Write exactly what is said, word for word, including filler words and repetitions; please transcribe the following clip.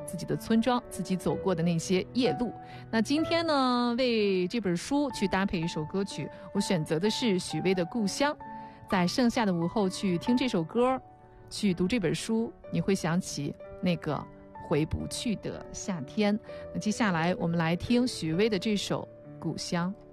自己的村庄，自己走过的那些夜路。那今天呢，为这本书去搭配一首歌曲，我选择的是许巍的《故乡》。在盛夏的午后去听这首歌，去读这本书，你会想起那个回不去的夏天。那接下来我们来听许巍的这首《故乡》。